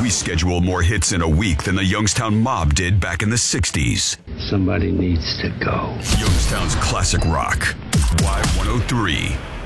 We schedule more hits in a week than the Youngstown Mob did back in the 60s. Somebody needs to go. Youngstown's classic rock. Y103.